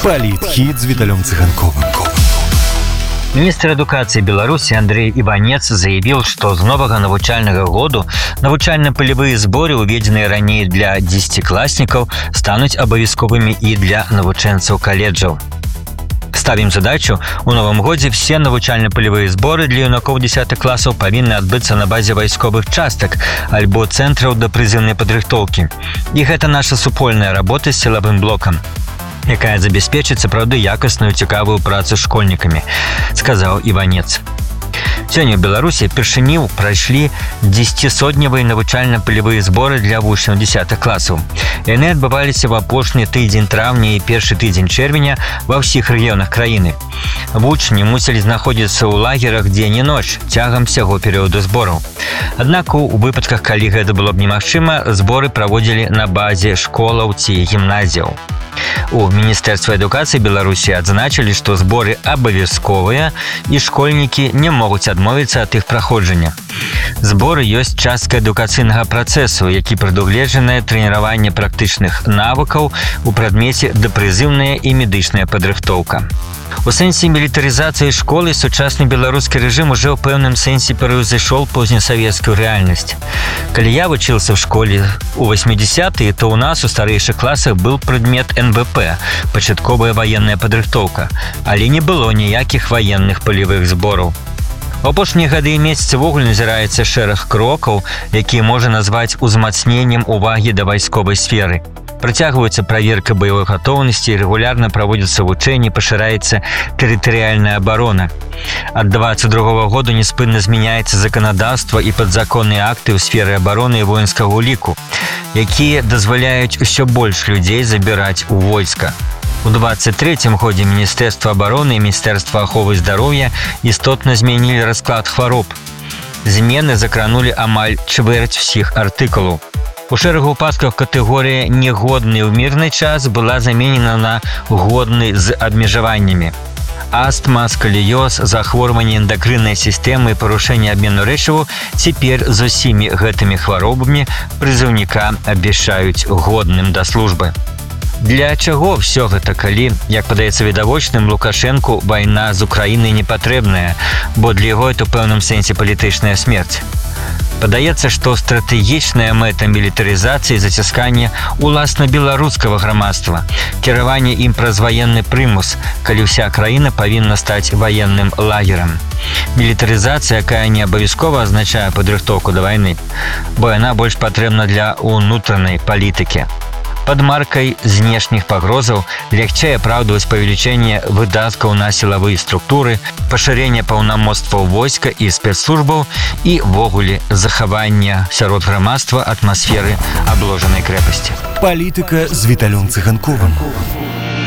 Политхит з Віталем Цыганковым. Міністр адукацыі Беларусі Андрей Іванец заявіў, што з новага навучальнага году навучальна-палявыя зборы, уведзеныя раней для 10класнікаў, стануць абавязковымі і для навучэнцаў каледжаў. Ставім задачу, у новым годзе все навучальна-палявыя зборы для юнакоў 10 класаў павінны адбыцца на базе вайсковых частак альбо цэнтраў да прызыўнай падрыхтоўкі. І гэта наша супольная работа з сілавым блокам, якая забяспечыць сапраўды якасную цікавую працу з школьнікамі, сказаў Іванец. Сёння ў Беларусі упершыню прайшлі 10-сотневыя навучальна-палявыя зборы для вучняў 10 класаў. Яны адбываліся ў апошні тыдзень траўня і першы тыдзень чэрвеня ва ўсіх рэгіёнах краіны. Вучні мусілі знаходзіцца ў лагерах дзень і ноч цягам усяго перыяду збораў. Аднак у выпадках, калі гэта было б немагчыма, зборы праводзілі на базе школаў ці гімназіяў. У Міністэрстве адукацыі Беларусі адзначылі, што зборы абавязковыя і школьнікі не могуць адмовіцца ад іх праходжання. Зборы ёсць часткай адукацыйнага працэсу, які прадугледжанае трэніраванне практычных навыкаў у прадмеце дапрызыўная і медычная падрыхтоўка. У сэнсе мілітарызацыі школы сучасны беларускі рэжым уже ў пэўным сэнсе пераўзышоў познесавецкую рэальнасць. Калі я вучыўся ў школе у 80-е, то ў нас у старэйшых класах быў прадмет НБП, пачатковая ваенная падрыхтоўка, але не было ніякіх ваенных палявых збораў. У апошнія гады і месяцы ввогуле назіраецца шэраг крокаў, якія можна назваць узмацненнем увагі да вайсковай сферы. Працягваецца праверка баявой гатоўнасці, рэгулярна праводзяцца вучэнні, пашыраецца тэрытарыяльная абарона. Ад 22-го году неспынна змяняецца заканадаўства і падзаконныя акты ў сферы абароны і воінскага ўліку, якія дазваляюць усё больш людзей забіраць у войска. У 23-м годзе Міністэрства абароны і Міністэрства аховы здароўя істотна змянілі расклад хвароб. Змены закранулі амаль чвэрць усіх артыкулаў. У шэрагу выпадкаў катэгорыя «негодны ў мірны час» была заменена на «годны з абмежаваннямі». Астма, скаліёз, захворванне эндакрыннай сістэмы і парушэнне абмену рэчываў цяпер з усімі гэтымі хваробамі прызыўніка абвяшчаюць годным да службы. Для чаго ўсё гэта, калі, як падаецца відавочным, Лукашэнку вайна з Украінай не патрэбная, бо для яго это ў пэўным сэнсе палітычная смерць. Падаецца, што стратэгічная мэта мілітарызацыі заціскання уласна беларускага грамадства, кіраванне ім праз ваенны прымус, калі ўся краіна павінна стаць ваенным лагерам. Мілітарызацыя, якая не абавязкова азначае падрыхтоўку да вайны, бо яна больш патрэбна для унутранай палітыкі. Пад маркай знешніх пагрозаў лягчэй апраўдваць павелічэнне выдаткаў на сілавыя структуры, пашырэнне паўнамоцтваў войска і спецслужбаў і ввогуле захавання сярод грамадства атмасферы абложанай крэпасці. Палітыка з Віталем Цыганковым.